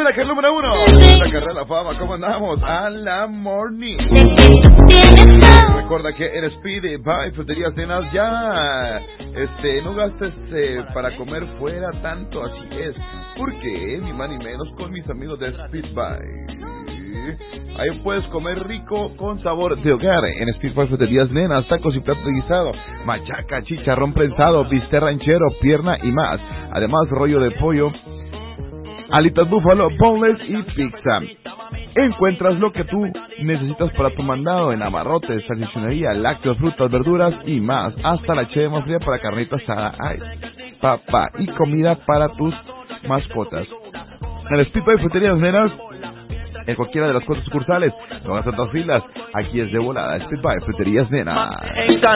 Subida que es número 1. La carrera de la fama, ¿cómo andamos? A la morning. Recuerda que en Speed by Fruterías Nenas ya no gastes para comer fuera tanto, así es. Porque ni más ni menos con mis amigos de Speed by. Ahí puedes comer rico con sabor de hogar en Speed by Fruterías Nenas, tacos y plato guisado, machaca, chicharrón prensado, bistec ranchero, pierna y más. Además, rollo de pollo, alitas búfalo, boneless y pizza. Encuentras lo que tú necesitas para tu mandado en abarrotes, salchichonería, lácteos, frutas, verduras y más. Hasta la cheve más fría para carnita asada, ay, papá, y comida para tus mascotas. En el Speed by Fruterías Nenas, en cualquiera de las 4 sucursales, no hagas tantas filas, aquí es de volada, Speed by Fruterías Nenas.